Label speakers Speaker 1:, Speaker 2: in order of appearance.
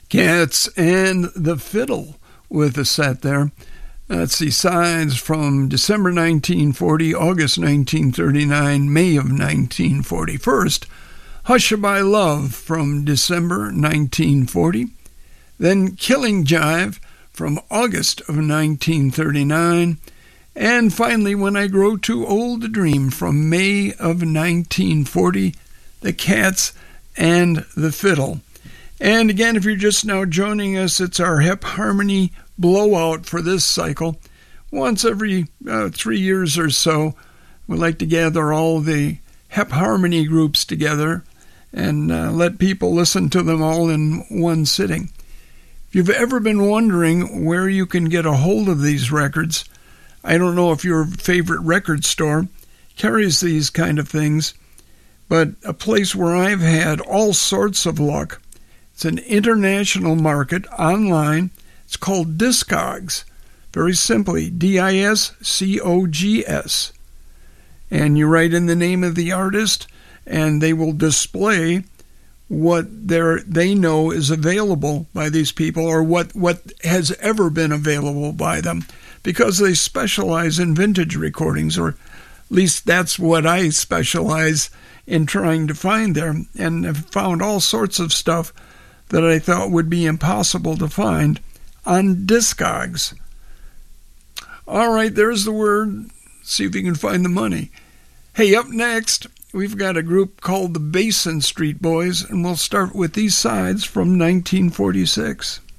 Speaker 1: Cats and the Fiddle with a set there. That's the sides from December 1940, August 1939, May of 1940. First, Hushabye Love from December 1940. Then Killing Jive from August of 1939. And finally, When I Grow Too Old to Dream from May of 1940, the Cats and the Fiddle. And again, if you're just now joining us, it's our Hep Harmony blowout for this cycle. Once every 3 years or so, we like to gather all the Hep Harmony groups together and let people listen to them all in one sitting. If you've ever been wondering where you can get a hold of these records, I don't know if your favorite record store carries these kind of things, but a place where I've had all sorts of luck. It's an international market online. It's called Discogs. Very simply, Discogs. And you write in the name of the artist, and they will display what they know is available by these people, or what has ever been available by them, because they specialize in vintage recordings, or at least that's what I specialize in trying to find there, and have found all sorts of stuff that I thought would be impossible to find on Discogs. All right, there's the word. See if you can find the money. Hey, up next, we've got a group called the Basin Street Boys, and we'll start with these sides from 1946.